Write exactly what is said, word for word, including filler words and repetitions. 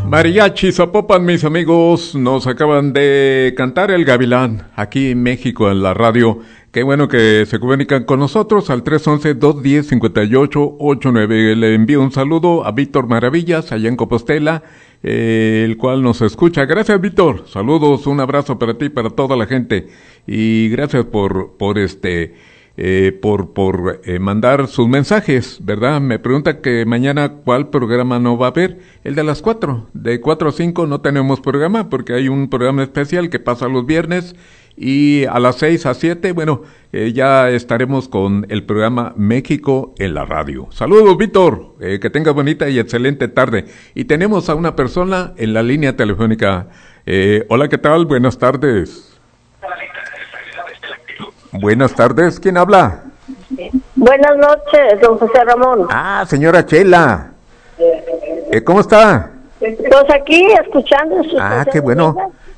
Mariachi Zapopan, mis amigos, nos acaban de cantar El Gavilán, aquí en México, en la radio. Qué bueno que se comunican con nosotros al tres once, dos diez, cincuenta y ocho ochenta y nueve. Le envío un saludo a Víctor Maravillas, allá en Compostela, eh, el cual nos escucha. Gracias, Víctor. Saludos, un abrazo para ti, para toda la gente. Y gracias por, por este... Eh, por por eh, mandar sus mensajes, ¿verdad? Me pregunta que mañana cuál programa no va a haber. El de las cuatro, de cuatro a cinco no tenemos programa porque hay un programa especial que pasa los viernes, y a las seis a siete, bueno, eh, ya estaremos con el programa México en la radio. Saludos, Víctor, eh, que tenga bonita y excelente tarde. Y tenemos a una persona en la línea telefónica. Eh, hola, ¿qué tal? Buenas tardes. Buenas tardes, ¿quién habla? Buenas noches, don José Ramón. Ah, señora Chela. Eh, ¿Cómo está? Pues aquí, escuchando sus Ah, qué bueno.